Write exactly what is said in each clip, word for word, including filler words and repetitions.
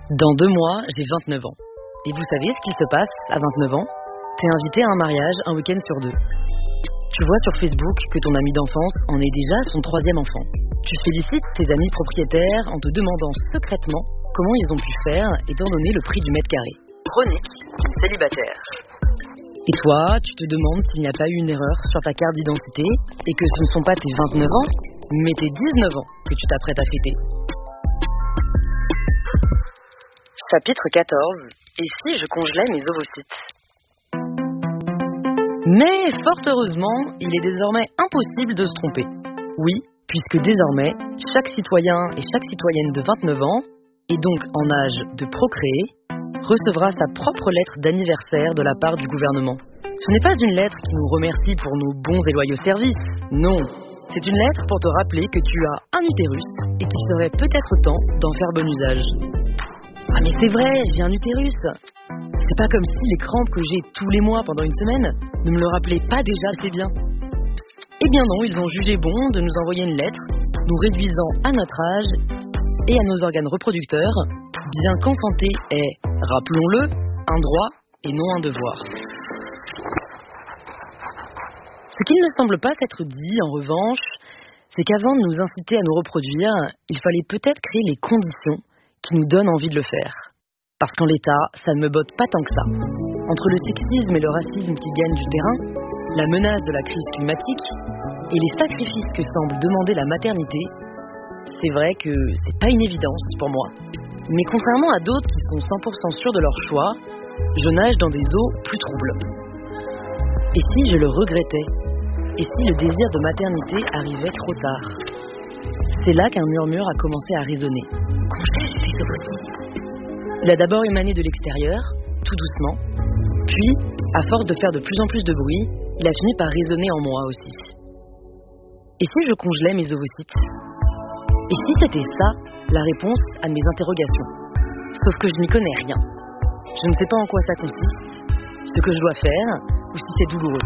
Dans deux mois, j'ai vingt-neuf ans. Et vous savez ce qui se passe à vingt-neuf ans? T'es invité à un mariage un week-end sur deux. Tu vois sur Facebook que ton ami d'enfance en est déjà à son troisième enfant. Tu félicites tes amis propriétaires en te demandant secrètement comment ils ont pu faire étant donné le prix du mètre carré. Chronique d'une célibataire. Et toi, tu te demandes s'il n'y a pas eu une erreur sur ta carte d'identité et que ce ne sont pas tes vingt-neuf ans, mais tes dix-neuf ans que tu t'apprêtes à fêter. Chapitre quatorze. Et si je congelais mes ovocytes? Mais fort heureusement, il est désormais impossible de se tromper. Oui, puisque désormais, chaque citoyen et chaque citoyenne de vingt-neuf ans, et donc en âge de procréer, recevra sa propre lettre d'anniversaire de la part du gouvernement. Ce n'est pas une lettre qui nous remercie pour nos bons et loyaux services, non. C'est une lettre pour te rappeler que tu as un utérus et qu'il serait peut-être temps d'en faire bon usage. Ah mais c'est vrai, j'ai un utérus. C'est pas comme si les crampes que j'ai tous les mois pendant une semaine ne me le rappelaient pas déjà assez bien. Eh bien non, ils ont jugé bon de nous envoyer une lettre, nous réduisant à notre âge et à nos organes reproducteurs, bien qu'enfanter est, rappelons-le, un droit et non un devoir. Ce qu'il ne semble pas s'être dit, en revanche, c'est qu'avant de nous inciter à nous reproduire, il fallait peut-être créer les conditions qui nous donnent envie de le faire. Parce qu'en l'état, ça ne me botte pas tant que ça. Entre le sexisme et le racisme qui gagnent du terrain, la menace de la crise climatique et les sacrifices que semble demander la maternité, c'est vrai que c'est pas une évidence pour moi. Mais contrairement à d'autres qui sont cent pour cent sûrs de leur choix, je nage dans des eaux plus troubles. Et si je le regrettais? Et si le désir de maternité arrivait trop tard? C'est là qu'un murmure a commencé à résonner. Congèle tes ovocytes. Il a d'abord émané de l'extérieur, tout doucement, puis, à force de faire de plus en plus de bruit, il a fini par résonner en moi aussi. Et si je congelais mes ovocytes? Et si c'était ça, la réponse à mes interrogations? Sauf que je n'y connais rien. Je ne sais pas en quoi ça consiste, ce que je dois faire, ou si c'est douloureux.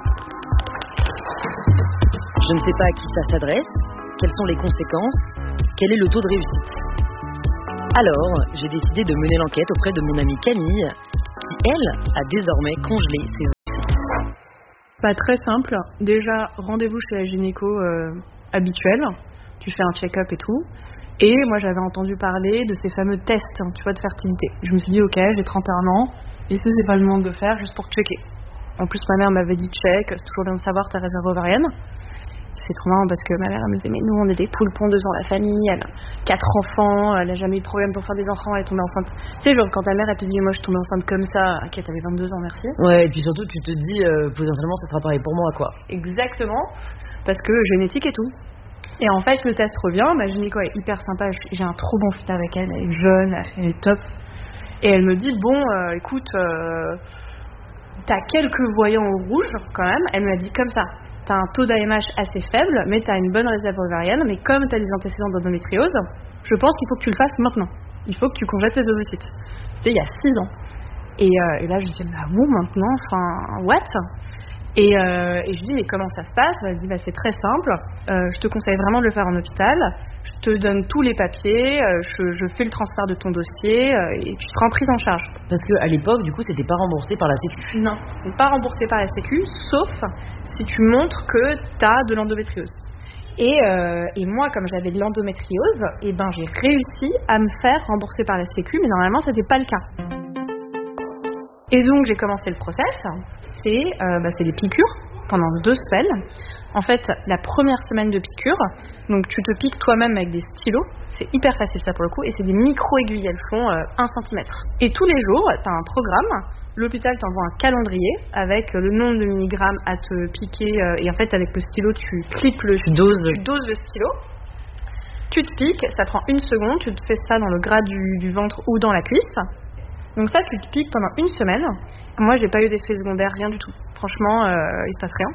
Je ne sais pas à qui ça s'adresse, quelles sont les conséquences, quel est le taux de réussite. Alors, j'ai décidé de mener l'enquête auprès de mon amie Camille, qui, elle, a désormais congelé ses ovocytes. Pas très simple. Déjà, rendez-vous chez la gynéco euh, habituelle. Tu fais un check-up et tout. Et moi, j'avais entendu parler de ces fameux tests, hein, tu vois, de fertilité. Je me suis dit, ok, j'ai trente et un ans, et ça, c'est pas le moment de faire, juste pour checker. En plus, ma mère m'avait dit, check, c'est toujours bien de savoir ta réserve ovarienne. C'est trop marrant parce que ma mère, elle me disait, mais nous, on est des poules pondeuses dans la famille, elle a quatre enfants, elle a jamais eu de problème pour faire des enfants, elle est tombée enceinte. Tu sais, genre, quand ta mère, elle te dit, moi, je suis tombée enceinte comme ça, ok, t'avais vingt-deux ans, merci. Ouais, et puis surtout, tu te dis, euh, potentiellement, ça sera pareil pour moi, quoi. Exactement, parce que génétique et tout. Et en fait, le test revient, ma gynéco est hyper sympa, j'ai un trop bon fit avec elle, elle est jeune, elle est top. Et elle me dit, bon, euh, écoute, euh, t'as quelques voyants au rouge, quand même. Elle me l'a dit comme ça. T'as un taux d'A M H assez faible, mais t'as une bonne réserve ovarienne, mais comme t'as des antécédents d'endométriose, je pense qu'il faut que tu le fasses maintenant. Il faut que tu congèles tes ovocytes. C'était il y a six ans. Et, euh, et là, je lui dis, bah bon, maintenant, enfin, what? Et, euh, et je dis, mais comment ça se passe? Elle dit, bah, c'est très simple. Euh, je te conseille vraiment de le faire en hôpital. Je te donne tous les papiers. Euh, je, je fais le transfert de ton dossier euh, et tu seras en prise en charge. Parce qu'à l'époque, du coup, c'était pas remboursé par la Sécu. Non, c'est pas remboursé par la Sécu, sauf si tu montres que tu as de l'endométriose. Et, euh, et moi, comme j'avais de l'endométriose, eh ben, j'ai réussi à me faire rembourser par la Sécu, mais normalement, c'était pas le cas. Et donc j'ai commencé le process, c'est, euh, bah, c'est des piqûres pendant deux semaines. En fait, la première semaine de piqûres, donc tu te piques toi-même avec des stylos, c'est hyper facile ça pour le coup, et c'est des micro-aiguilles, elles font euh, un centimètre. Et tous les jours, tu as un programme, l'hôpital t'envoie un calendrier avec le nombre de milligrammes à te piquer, euh, et en fait avec le stylo tu clips le, tu doses. tu doses le stylo, tu te piques, ça prend une seconde, tu te fais ça dans le gras du, du ventre ou dans la cuisse. Donc ça, tu te piques pendant une semaine. Moi, j'ai pas eu d'effet secondaire, rien du tout. Franchement, euh, il se passe rien.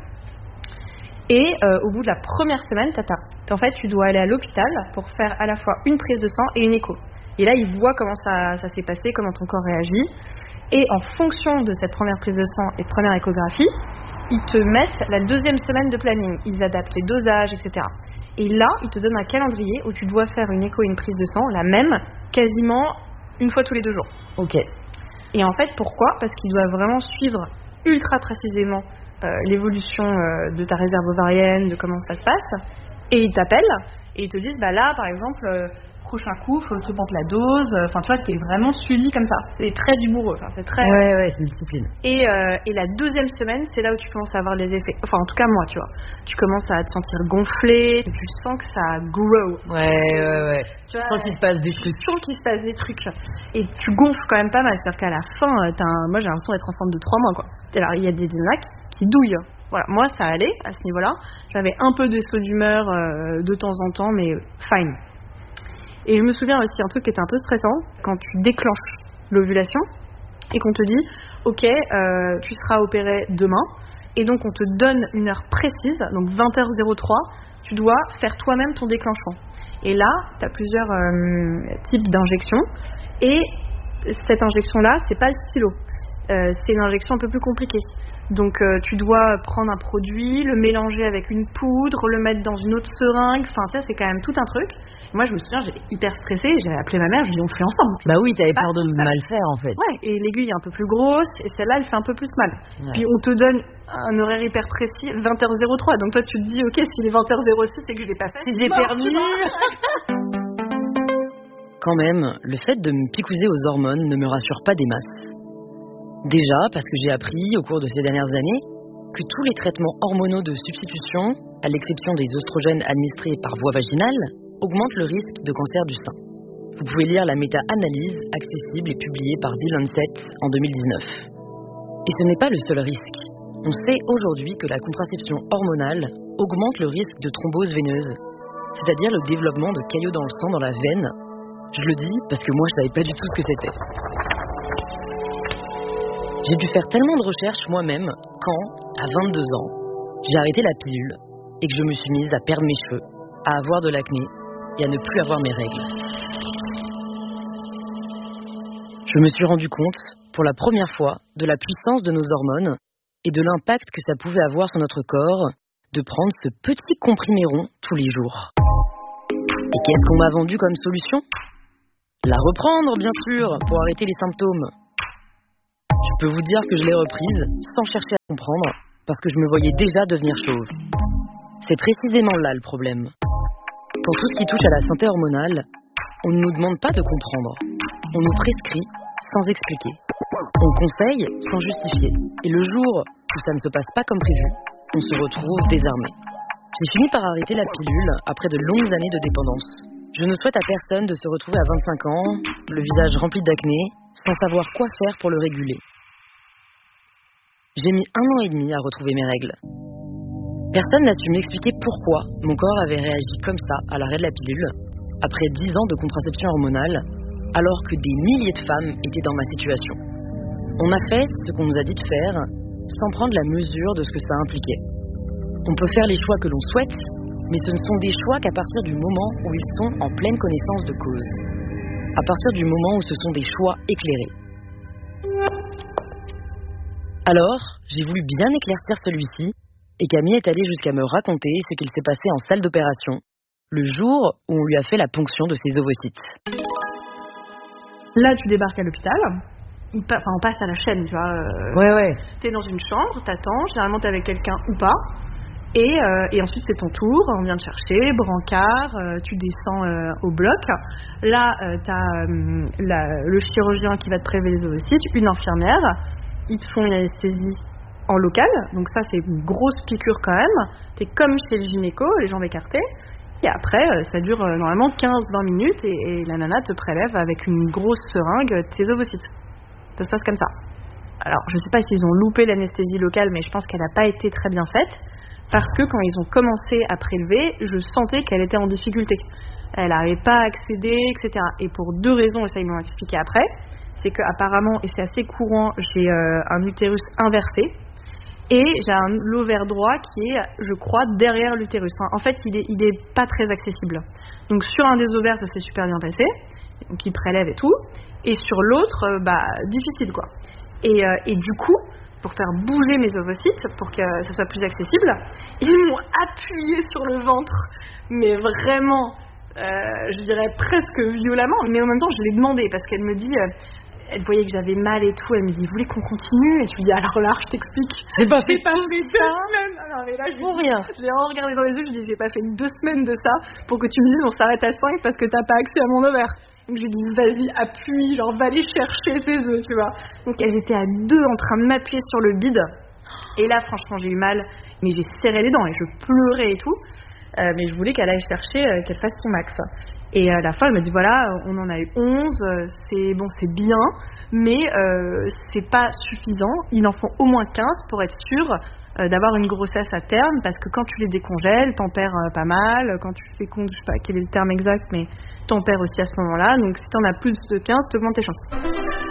Et euh, au bout de la première semaine, tata, en fait, tu dois aller à l'hôpital pour faire à la fois une prise de sang et une écho. Et là, ils voient comment ça, ça s'est passé, comment ton corps réagit. Et en fonction de cette première prise de sang et première échographie, ils te mettent la deuxième semaine de planning. Ils adaptent les dosages, et cetera. Et là, ils te donnent un calendrier où tu dois faire une écho et une prise de sang, la même, quasiment une fois tous les deux jours. Ok. Et en fait, pourquoi ? Parce qu'il doit vraiment suivre ultra précisément euh, l'évolution euh, de ta réserve ovarienne, de comment ça se passe. Et ils t'appellent et ils te disent, bah là, par exemple, euh, prochain coup, faut que tu augmentes la dose. Enfin, tu vois, t'es vraiment suivi comme ça. C'est très rigoureux. Enfin, c'est très. Ouais, ouais, c'est une discipline. Et, euh, et la deuxième semaine, c'est là où tu commences à avoir les effets. Enfin, en tout cas, moi, tu vois. Tu commences à te sentir gonflé. Tu sens que ça grow. Ouais, ouais, ouais. Tu vois, sens qu'il se passe des trucs. Tu sens qu'il se passe des trucs. Et tu gonfles quand même pas mal. C'est-à-dire qu'à la fin, t'as un... moi, j'ai l'impression d'être enceinte de trois mois, quoi. Alors, il y a des nanas qui, qui douillent. Voilà, moi, ça allait à ce niveau-là. J'avais un peu des sauts d'humeur euh, de temps en temps, mais fine. Et je me souviens aussi un truc qui était un peu stressant, quand tu déclenches l'ovulation et qu'on te dit « Ok, euh, tu seras opérée demain ». Et donc, on te donne une heure précise, donc vingt heures trois, tu dois faire toi-même ton déclenchement. Et là, tu as plusieurs euh, types d'injections. Et cette injection-là, c'est pas le stylo. Euh, c'est une injection un peu plus compliquée. Donc euh, tu dois prendre un produit, le mélanger avec une poudre, le mettre dans une autre seringue. Enfin, tu sais, c'est quand même tout un truc. Moi, je me souviens, j'étais hyper stressée. J'avais appelé ma mère, je lui ai dit on fait ensemble. Bah oui, t'avais peur de mal faire en fait. Ouais, et l'aiguille est un peu plus grosse et celle-là, elle fait un peu plus mal. Ouais. Puis on te donne un horaire hyper précis, vingt heures trois. Donc toi, tu te dis ok, s'il est vingt heures six, c'est que je l'ai pas fait. Si j'ai perdu. Quand même, le fait de me picouser aux hormones ne me rassure pas des masses. Déjà parce que j'ai appris au cours de ces dernières années que tous les traitements hormonaux de substitution, à l'exception des oestrogènes administrés par voie vaginale, augmentent le risque de cancer du sein. Vous pouvez lire la méta-analyse accessible et publiée par The Lancet en deux mille dix-neuf. Et ce n'est pas le seul risque. On sait aujourd'hui que la contraception hormonale augmente le risque de thrombose veineuse, c'est-à-dire le développement de caillots dans le sang dans la veine. Je le dis parce que moi je savais pas du tout ce que c'était. J'ai dû faire tellement de recherches moi-même quand, à vingt-deux ans, j'ai arrêté la pilule et que je me suis mise à perdre mes cheveux, à avoir de l'acné et à ne plus avoir mes règles. Je me suis rendu compte, pour la première fois, de la puissance de nos hormones et de l'impact que ça pouvait avoir sur notre corps de prendre ce petit comprimé rond tous les jours. Et qu'est-ce qu'on m'a vendu comme solution ? La reprendre, bien sûr, pour arrêter les symptômes. Je peux vous dire que je l'ai reprise sans chercher à comprendre parce que je me voyais déjà devenir chauve. C'est précisément là le problème. Pour tout ce qui touche à la santé hormonale, on ne nous demande pas de comprendre. On nous prescrit sans expliquer. On conseille sans justifier. Et le jour où ça ne se passe pas comme prévu, on se retrouve désarmé. J'ai fini par arrêter la pilule après de longues années de dépendance. Je ne souhaite à personne de se retrouver à vingt-cinq ans, le visage rempli d'acné, sans savoir quoi faire pour le réguler. J'ai mis un an et demi à retrouver mes règles. Personne n'a su m'expliquer pourquoi mon corps avait réagi comme ça à l'arrêt de la pilule, après dix ans de contraception hormonale, alors que des milliers de femmes étaient dans ma situation. On a fait ce qu'on nous a dit de faire, sans prendre la mesure de ce que ça impliquait. On peut faire les choix que l'on souhaite, mais ce ne sont des choix qu'à partir du moment où ils sont en pleine connaissance de cause. À partir du moment où ce sont des choix éclairés. Alors, j'ai voulu bien éclaircir celui-ci, et Camille est allée jusqu'à me raconter ce qu'il s'est passé en salle d'opération, le jour où on lui a fait la ponction de ses ovocytes. Là, tu débarques à l'hôpital, pa- enfin, on passe à la chaîne, tu vois. Euh, Ouais, ouais. T'es dans une chambre, t'attends, généralement t'es avec quelqu'un ou pas, et, euh, et ensuite c'est ton tour, on vient te chercher, brancard, euh, tu descends euh, au bloc. Là, euh, t'as euh, la, le chirurgien qui va te prélever les ovocytes, une infirmière, ils te font une anesthésie en local, donc ça c'est une grosse piqûre quand même, t'es comme chez le gynéco, les jambes écartées, et après euh, ça dure euh, normalement quinze à vingt minutes, et, et la nana te prélève avec une grosse seringue tes ovocytes. Ça se passe comme ça. Alors je sais pas s'ils ont loupé l'anesthésie locale, mais je pense qu'elle n'a pas été très bien faite, parce que quand ils ont commencé à prélever, je sentais qu'elle était en difficulté. Elle n'arrivait pas à accéder, et cetera. Et pour deux raisons, et ça ils m'ont expliqué après, c'est qu'apparemment, et c'est assez courant, j'ai euh, un utérus inversé, et j'ai un l'ovaire droit qui est, je crois, derrière l'utérus. En fait, il est, il est pas très accessible. Donc sur un des ovaires, ça s'est super bien passé, donc il prélève et tout, et sur l'autre, euh, bah difficile quoi. Et, euh, et du coup, pour faire bouger mes ovocytes, pour que ça soit plus accessible, ils m'ont appuyé sur le ventre, mais vraiment euh, je dirais presque violemment, mais en même temps je l'ai demandé parce qu'elle me dit, euh, elle voyait que j'avais mal et tout, elle me dit, vous voulez qu'on continue? Et je lui dis, alors là, je t'explique, j'ai pas j'ai fait pas tout fait deux semaines. Alors, mais là, je pour lui dis, rien. je l'ai regardé dans les yeux, je lui dis, j'ai pas fait deux semaines de ça pour que tu me dises on s'arrête à cinq parce que t'as pas accès à mon ovaire. Donc je lui dis, vas-y, appuie, genre va aller chercher ses œufs, tu vois. Donc elles étaient à deux en train de m'appuyer sur le bide. Et là, franchement, j'ai eu mal, mais j'ai serré les dents et je pleurais et tout. Euh, mais je voulais qu'elle aille chercher, euh, qu'elle fasse son max. Et à la fin, elle me dit, voilà, on en a eu onze, euh, c'est bon, c'est bien, mais euh, c'est pas suffisant. Il en faut au moins quinze pour être sûr euh, d'avoir une grossesse à terme, parce que quand tu les décongèles, t'en perds euh, pas mal. Quand tu fais compte, je sais pas quel est le terme exact, mais t'en perds aussi à ce moment-là. Donc si t'en as plus de quinze, t'augmentes tes chances.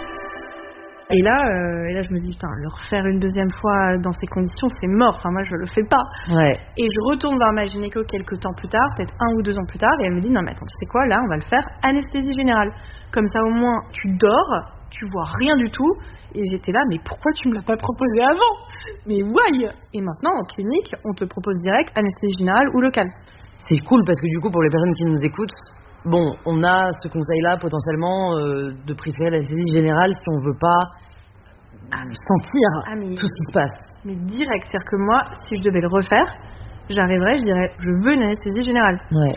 Et là, euh, et là, je me dis, putain, le refaire une deuxième fois dans ces conditions, c'est mort. Enfin, moi, je le fais pas. Ouais. Et je retourne voir ma gynéco quelques temps plus tard, peut-être un ou deux ans plus tard, et elle me dit, non, mais attends, tu sais quoi, là, on va le faire anesthésie générale. Comme ça, au moins, tu dors, tu vois rien du tout. Et j'étais là, mais pourquoi tu me l'as pas proposé avant? Mais why? Et maintenant, en clinique, on te propose direct anesthésie générale ou locale. C'est cool parce que du coup, pour les personnes qui nous écoutent, bon, on a ce conseil-là potentiellement euh, de préférer l'anesthésie générale si on veut pas ah, sentir ah, mais, tout ce qui se passe. Mais direct, c'est-à-dire que moi, si je devais le refaire, j'arriverais, je dirais, je veux une anesthésie générale. Ouais.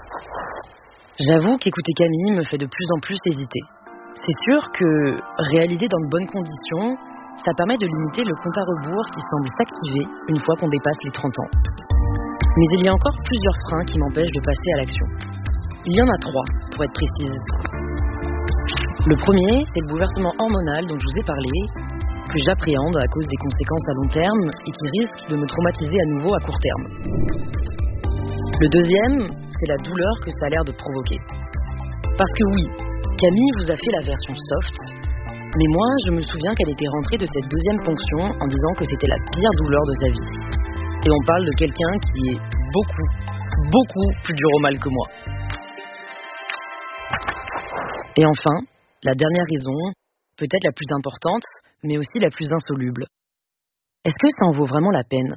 J'avoue qu'écouter Camille me fait de plus en plus hésiter. C'est sûr que réaliser dans de bonnes conditions, ça permet de limiter le compte à rebours qui semble s'activer une fois qu'on dépasse les trente ans. Mais il y a encore plusieurs freins qui m'empêchent de passer à l'action. Il y en a trois, pour être précise. Le premier, c'est le bouleversement hormonal dont je vous ai parlé, que j'appréhende à cause des conséquences à long terme et qui risque de me traumatiser à nouveau à court terme. Le deuxième, c'est la douleur que ça a l'air de provoquer. Parce que oui, Camille vous a fait la version soft, mais moi, je me souviens qu'elle était rentrée de cette deuxième ponction en disant que c'était la pire douleur de sa vie. Et on parle de quelqu'un qui est beaucoup, beaucoup plus dur au mal que moi. Et enfin, la dernière raison, peut-être la plus importante, mais aussi la plus insoluble. Est-ce que ça en vaut vraiment la peine?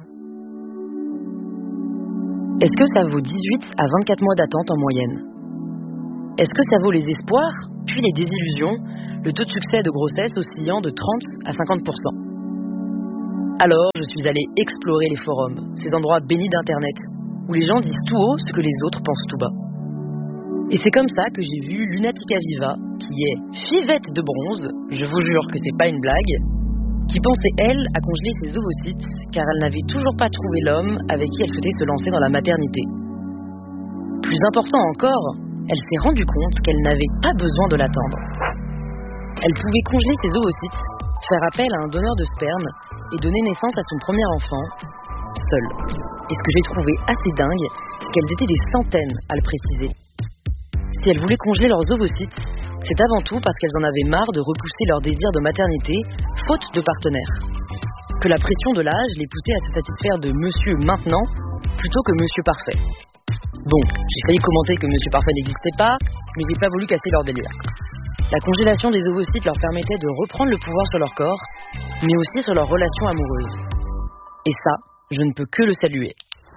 Est-ce que ça vaut dix-huit à vingt-quatre mois d'attente en moyenne? Est-ce que ça vaut les espoirs, puis les désillusions, le taux de succès de grossesse oscillant de trente à cinquante pour cent? Alors, je suis allée explorer les forums, ces endroits bénis d'Internet, où les gens disent tout haut ce que les autres pensent tout bas. Et c'est comme ça que j'ai vu Lunatica Viva, qui est fivette de bronze, je vous jure que c'est pas une blague, qui pensait, elle, à congeler ses ovocytes, car elle n'avait toujours pas trouvé l'homme avec qui elle souhaitait se lancer dans la maternité. Plus important encore, elle s'est rendue compte qu'elle n'avait pas besoin de l'attendre. Elle pouvait congeler ses ovocytes, faire appel à un donneur de sperme et donner naissance à son premier enfant, seule. Et ce que j'ai trouvé assez dingue, c'est qu'elles étaient des centaines à le préciser. Si elles voulaient congeler leurs ovocytes, c'est avant tout parce qu'elles en avaient marre de repousser leur désir de maternité, faute de partenaire. Que la pression de l'âge les poussait à se satisfaire de monsieur maintenant, plutôt que monsieur parfait. Bon, j'ai failli commenter que monsieur parfait n'existait pas, mais j'ai pas voulu casser leur délire. La congélation des ovocytes leur permettait de reprendre le pouvoir sur leur corps, mais aussi sur leurs relations amoureuses. Et ça, je ne peux que le saluer.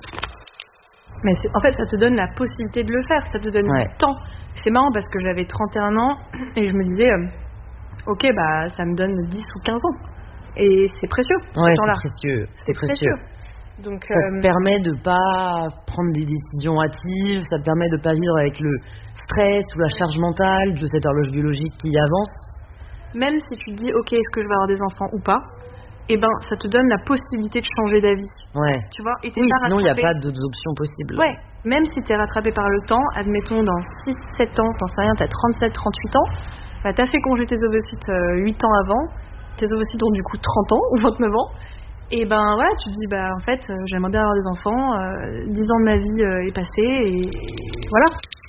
Mais c'est, en fait, ça te donne la possibilité de le faire, ça te donne ouais. du temps. C'est marrant parce que j'avais trente et un ans et je me disais, euh, ok, bah ça me donne dix ou quinze ans. Et c'est précieux, ouais, ce temps-là. C'est précieux, c'est, c'est précieux. précieux. Donc, ça euh, te permet de pas prendre des décisions hâtives, ça te permet de pas vivre avec le stress ou la charge mentale de cette horloge biologique qui avance. Même si tu te dis, ok, est-ce que je vais avoir des enfants ou pas, eh ben, ça te donne la possibilité de changer d'avis. Ouais. Tu vois, et t'es oui, pas sinon il n'y a rattrapé. pas d'autres options possibles. Ouais. Même si t'es rattrapé par le temps, admettons dans six sept ans, t'en sais rien, t'as trente-sept trente-huit ans, bah t'as fait congeler tes ovocytes euh, huit ans avant, tes ovocytes ont du coup trente ans ou vingt-neuf ans, et ben voilà, tu te dis, bah en fait, euh, j'aimerais bien avoir des enfants, euh, dix ans de ma vie euh, est passé, et voilà.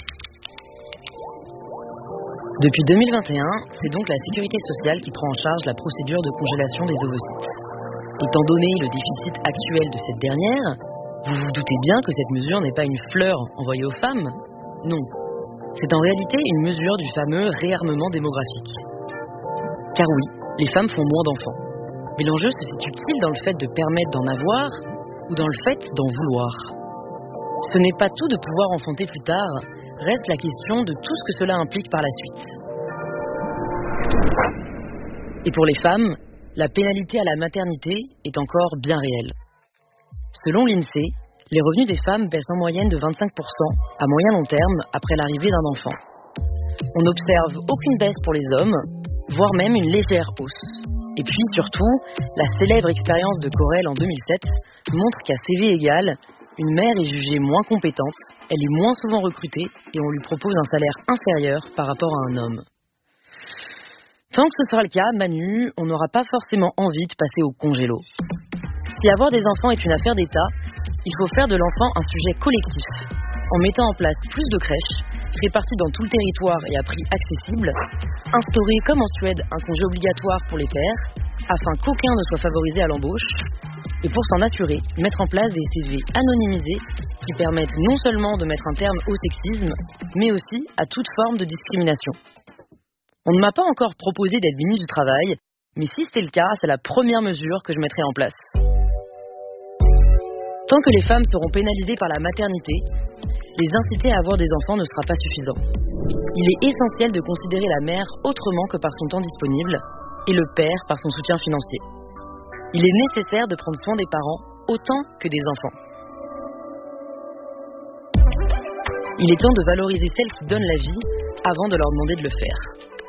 Depuis deux mille vingt et un, c'est donc la Sécurité sociale qui prend en charge la procédure de congélation des ovocytes. Étant donné le déficit actuel de cette dernière, vous vous doutez bien que cette mesure n'est pas une fleur envoyée aux femmes? Non. C'est en réalité une mesure du fameux réarmement démographique. Car oui, les femmes font moins d'enfants. Mais l'enjeu se situe-t-il dans le fait de permettre d'en avoir ou dans le fait d'en vouloir? Ce n'est pas tout de pouvoir enfanter plus tard, reste la question de tout ce que cela implique par la suite. Et pour les femmes, la pénalité à la maternité est encore bien réelle. Selon l'INSEE, les revenus des femmes baissent en moyenne de vingt-cinq pour cent à moyen long terme après l'arrivée d'un enfant. On n'observe aucune baisse pour les hommes, voire même une légère hausse. Et puis surtout, la célèbre expérience de Corel en deux mille sept montre qu'à C V égal, une mère est jugée moins compétente, elle est moins souvent recrutée et on lui propose un salaire inférieur par rapport à un homme. Tant que ce sera le cas, Manu, on n'aura pas forcément envie de passer au congélo. Si avoir des enfants est une affaire d'État, il faut faire de l'enfant un sujet collectif, en mettant en place plus de crèches, réparties dans tout le territoire et à prix accessible, instaurer comme en Suède un congé obligatoire pour les pères, afin qu'aucun ne soit favorisé à l'embauche, et pour s'en assurer, mettre en place des C V anonymisés qui permettent non seulement de mettre un terme au sexisme, mais aussi à toute forme de discrimination. On ne m'a pas encore proposé d'être ministre du Travail, mais si c'est le cas, c'est la première mesure que je mettrai en place. Tant que les femmes seront pénalisées par la maternité, les inciter à avoir des enfants ne sera pas suffisant. Il est essentiel de considérer la mère autrement que par son temps disponible et le père par son soutien financier. Il est nécessaire de prendre soin des parents autant que des enfants. Il est temps de valoriser celles qui donnent la vie avant de leur demander de le faire.